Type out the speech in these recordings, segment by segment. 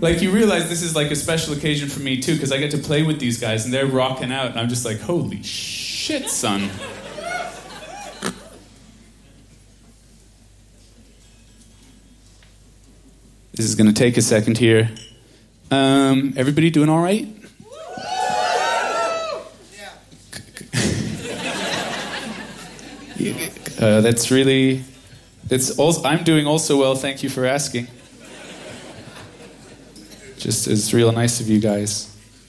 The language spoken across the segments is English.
Like, you realize this is like a special occasion for me too, because I get to play with these guys and they're rocking out, and I'm just like, holy shit, son. This is going to take a second here. Everybody doing all right? I'm doing also well, thank you for asking. Just it's real nice of you guys.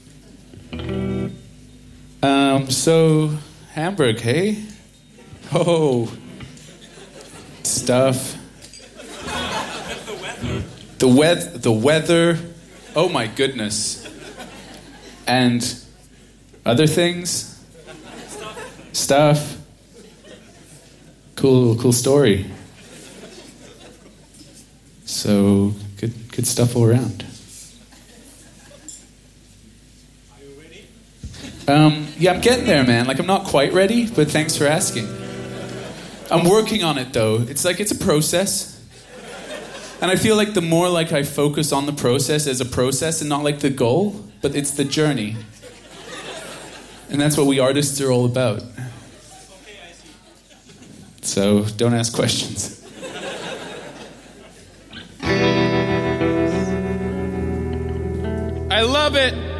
So, Hamburg, hey? Oh, stuff. The weather. Oh my goodness. And other things? Stuff. Cool story. So, good stuff all around. Are you ready? Yeah, I'm getting there, man. Like, I'm not quite ready, but thanks for asking. I'm working on it, though. It's a process. And I feel like the more like I focus on the process as a process and not like the goal, but it's the journey. And that's what we artists are all about. Okay, I see. So don't ask questions. I love it.